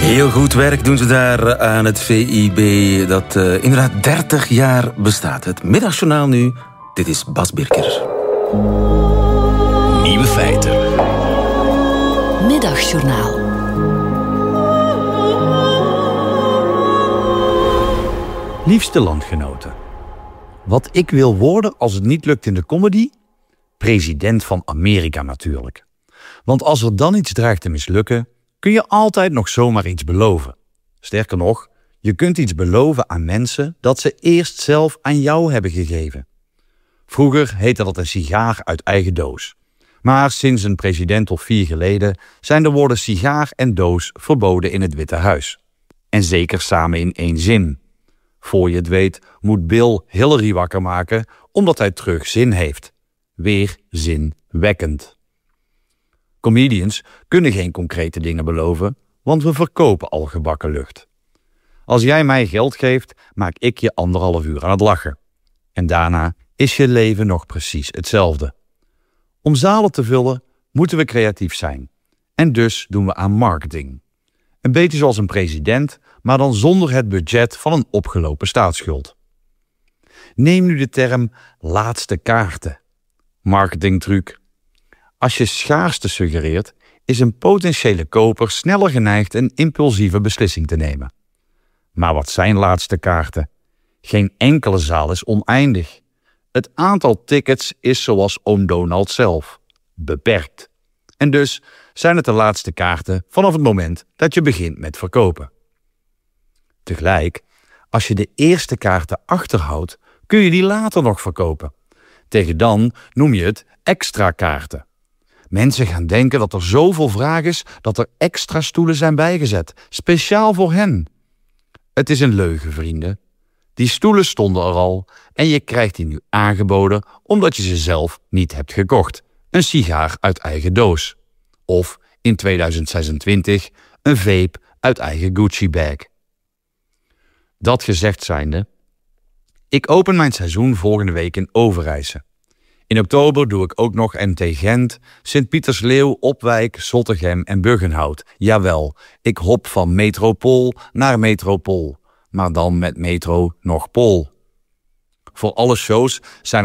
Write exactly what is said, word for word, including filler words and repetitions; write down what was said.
Heel goed werk doen ze daar aan het V I B, dat uh, inderdaad dertig jaar bestaat. Het Middagjournaal nu, dit is Bas Birker. Nieuwe feiten. Middagjournaal. Liefste landgenoten. Wat ik wil worden als het niet lukt in de comedy? President van Amerika natuurlijk. Want als er dan iets dreigt te mislukken, kun je altijd nog zomaar iets beloven. Sterker nog, je kunt iets beloven aan mensen dat ze eerst zelf aan jou hebben gegeven. Vroeger heette dat een sigaar uit eigen doos. Maar sinds een president of vier geleden zijn de woorden sigaar en doos verboden in het Witte Huis. En zeker samen in één zin. Voor je het weet moet Bill Hillary wakker maken omdat hij terug zin heeft. Weer zinwekkend. Comedians kunnen geen concrete dingen beloven, want we verkopen al gebakken lucht. Als jij mij geld geeft, maak ik je anderhalf uur aan het lachen. En daarna is je leven nog precies hetzelfde. Om zalen te vullen moeten we creatief zijn. En dus doen we aan marketing. Een beetje zoals een president, maar dan zonder het budget van een opgelopen staatsschuld. Neem nu de term laatste kaarten. Marketingtruc. Als je schaarste suggereert, is een potentiële koper sneller geneigd een impulsieve beslissing te nemen. Maar wat zijn laatste kaarten? Geen enkele zaal is oneindig. Het aantal tickets is zoals oom Donald zelf, beperkt. En dus zijn het de laatste kaarten vanaf het moment dat je begint met verkopen. Tegelijk, als je de eerste kaarten achterhoudt, kun je die later nog verkopen. Tegen dan noem je het extra kaarten. Mensen gaan denken dat er zoveel vraag is dat er extra stoelen zijn bijgezet, speciaal voor hen. Het is een leugen, vrienden. Die stoelen stonden er al en je krijgt die nu aangeboden omdat je ze zelf niet hebt gekocht. Een sigaar uit eigen doos. Of in tweeduizend zesentwintig een vape uit eigen Gucci-bag. Dat gezegd zijnde, ik open mijn seizoen volgende week in Overijse. In oktober doe ik ook nog N T Gent, Sint-Pietersleeuw, Opwijk, Zottegem en Buggenhout. Jawel, ik hop van metropool naar metropool, maar dan met metro nog pol. Voor alle shows zijn